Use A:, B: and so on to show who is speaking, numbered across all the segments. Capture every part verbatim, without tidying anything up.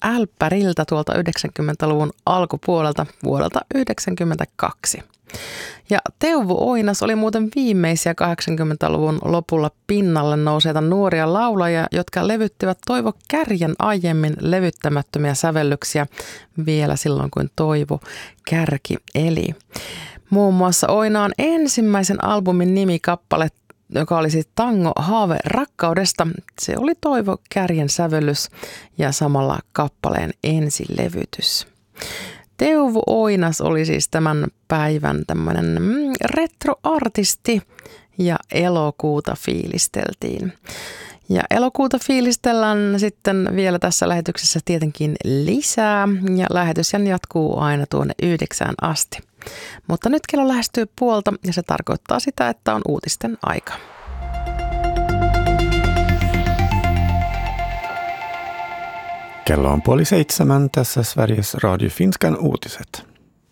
A: älppäriltä tuolta yhdeksänkymmentäluvun alkupuolelta vuodelta yhdeksänkymmentäkaksi. Ja Teuvo Oinas oli muuten viimeisiä kahdeksankymmentäluvun lopulla pinnalle nouseita nuoria laulajia, jotka levyttivät Toivo Kärjen aiemmin levyttämättömiä sävellyksiä vielä silloin, kun Toivo Kärki eli. Muun muassa Oinaan ensimmäisen albumin nimikappale, joka oli siis Tango haave rakkaudesta, se oli Toivo Kärjen sävellys ja samalla kappaleen ensilevytys. Teuvo Oinas oli siis tämän päivän tämmöinen retroartisti ja elokuuta fiilisteltiin. Ja elokuuta fiilistellään sitten vielä tässä lähetyksessä tietenkin lisää ja lähetys jatkuu aina tuonne yhdeksään asti. Mutta nyt kello lähestyy puolta ja se tarkoittaa sitä, että on uutisten aika.
B: Kello on puoli seitsemän, tässä Sveriges Radio Finskan uutiset.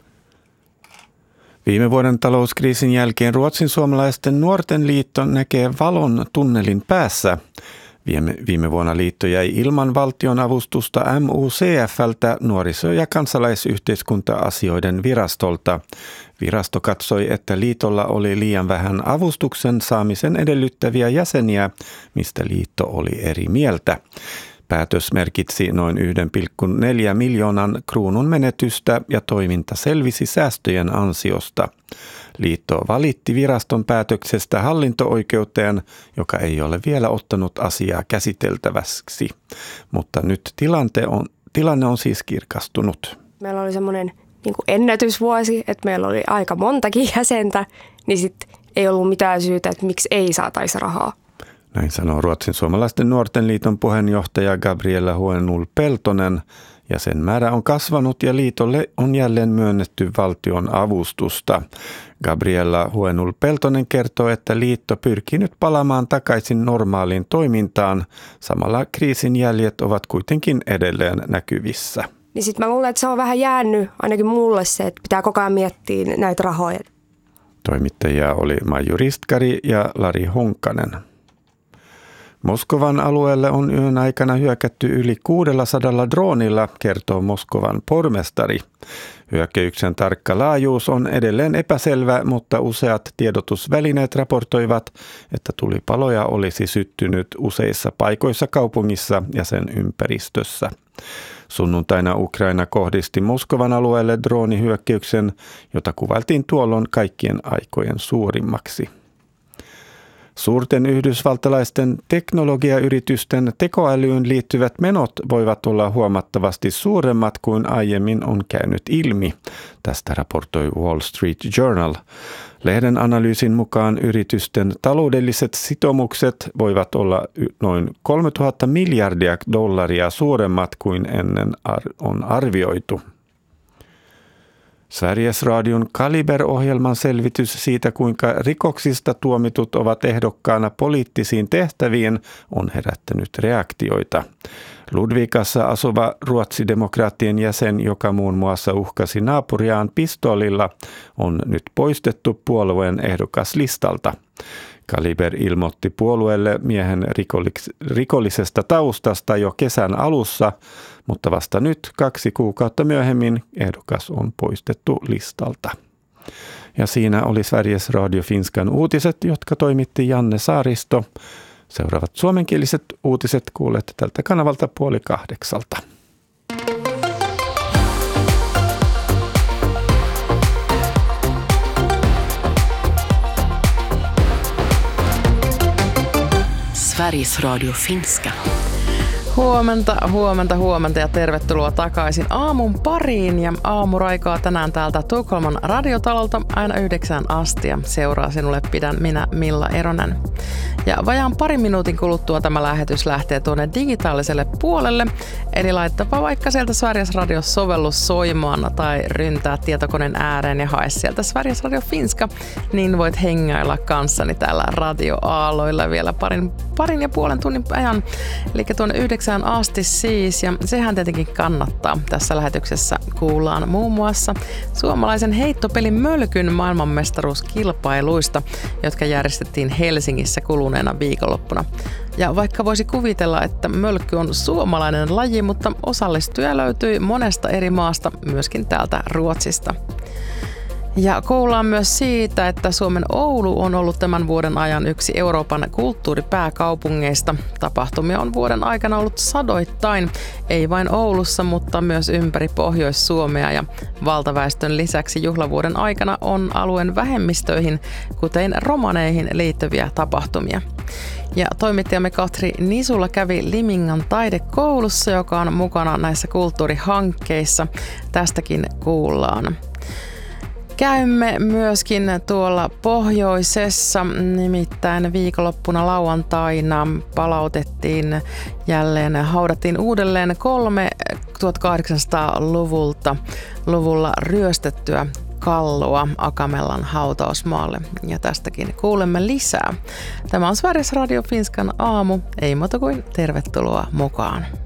B: Viime vuoden talouskriisin jälkeen Ruotsin suomalaisten nuorten liitto näkee valon tunnelin päässä. Viime, viime vuonna liitto jäi ilman valtion avustusta M U C F:ltä nuoriso- ja kansalaisyhteiskunta-asioiden virastolta. Virasto katsoi, että liitolla oli liian vähän avustuksen saamisen edellyttäviä jäseniä, mistä liitto oli eri mieltä. Päätös merkitsi noin yksi pilkku neljä miljoonan kruunun menetystä ja toiminta selvisi säästöjen ansiosta. Liitto valitti viraston päätöksestä hallinto-oikeuteen, joka ei ole vielä ottanut asiaa käsiteltäväksi. Mutta nyt tilante on, tilanne on siis kirkastunut.
C: Meillä oli semmoinen niin kuin ennätysvuosi, että meillä oli aika montakin jäsentä, niin sitten ei ollut mitään syytä, että miksi ei saataisi rahaa.
B: Näin sanoo Ruotsin suomalaisten nuorten liiton puheenjohtaja Gabriella Hohenul-Peltonen. Ja sen määrä on kasvanut ja liitolle on jälleen myönnetty valtion avustusta. Gabriella Hohenul-Peltonen kertoo, että liitto pyrkii nyt palaamaan takaisin normaaliin toimintaan. Samalla kriisin jäljet ovat kuitenkin edelleen näkyvissä.
C: Niin sitten mä luulen, että se on vähän jäänyt ainakin mulle se, että pitää koko ajan miettiä näitä rahoja.
B: Toimittajia oli Maiju Ristkari ja Lari Honkanen. Moskovan alueelle on yön aikana hyökätty yli kuusisataa droonilla, kertoo Moskovan pormestari. Hyökkäyksen tarkka laajuus on edelleen epäselvä, mutta useat tiedotusvälineet raportoivat, että tulipaloja olisi syttynyt useissa paikoissa kaupungissa ja sen ympäristössä. Sunnuntaina Ukraina kohdisti Moskovan alueelle droonihyökkäyksen, jota kuvailtiin tuolloin kaikkien aikojen suurimmaksi. Suurten yhdysvaltalaisten teknologiayritysten tekoälyyn liittyvät menot voivat olla huomattavasti suuremmat kuin aiemmin on käynyt ilmi. Tästä raportoi Wall Street Journal. Lehden analyysin mukaan yritysten taloudelliset sitoumukset voivat olla noin kolmetuhatta miljardia dollaria suuremmat kuin ennen on arvioitu. Sveriges Radion Kaliber-ohjelman selvitys siitä, kuinka rikoksista tuomitut ovat ehdokkaana poliittisiin tehtäviin, on herättänyt reaktioita. Ludvikassa asuva ruotsidemokraattien jäsen, joka muun muassa uhkasi naapuriaan pistoolilla, on nyt poistettu puolueen ehdokaslistalta. Kaliber ilmoitti puolueelle miehen rikollis- rikollisesta taustasta jo kesän alussa, mutta vasta nyt kaksi kuukautta myöhemmin ehdokas on poistettu listalta. Ja siinä oli Sveriges Radio Finskan uutiset, jotka toimitti Janne Saaristo. Seuraavat suomenkieliset uutiset kuulette tältä kanavalta puoli kahdeksalta.
D: Sveriges Radio Finska.
A: Huomenta, huomenta, huomenta ja tervetuloa takaisin aamun pariin ja aamuraikaa tänään täältä Tukholman radiotalolta aina yhdeksään asti ja seuraa sinulle pidän minä Milla Eronen. Ja vajaan parin minuutin kuluttua tämä lähetys lähtee tuonne digitaaliselle puolelle, eli laittapa vaikka sieltä Sveriges Radio-sovellus soimaan tai ryntää tietokoneen ääreen ja hae sieltä Sveriges Radio Finska, niin voit hengailla kanssani täällä radioaaloilla vielä parin, parin ja puolen tunnin ajan, eli tuonne yhdeksään asti siis, ja sehän tietenkin kannattaa. Tässä lähetyksessä kuullaan muun muassa suomalaisen heittopelin Mölkyn maailmanmestaruuskilpailuista, jotka järjestettiin Helsingissä kuluneen kuluneena viikonloppuna. Ja vaikka voisi kuvitella, että mölkky on suomalainen laji, mutta osallistuja löytyi monesta eri maasta, myöskin täältä Ruotsista. Ja kuullaan myös siitä, että Suomen Oulu on ollut tämän vuoden ajan yksi Euroopan kulttuuripääkaupungeista. Tapahtumia on vuoden aikana ollut sadoittain, ei vain Oulussa, mutta myös ympäri Pohjois-Suomea. Ja valtaväestön lisäksi juhlavuoden aikana on alueen vähemmistöihin, kuten romaneihin, liittyviä tapahtumia. Ja toimittajamme Katri Nisula kävi Limingan taidekoulussa, joka on mukana näissä kulttuurihankkeissa. Tästäkin kuullaan. Käymme myöskin tuolla pohjoisessa, nimittäin viikonloppuna lauantaina palautettiin jälleen, haudattiin uudelleen kolme tuhatkahdeksansataaluvulta luvulla ryöstettyä kallua Akamellan hautausmaalle. Ja tästäkin kuulemme lisää. Tämä on Sveriges Radio Finskan aamu. Ei muuta kuin tervetuloa mukaan.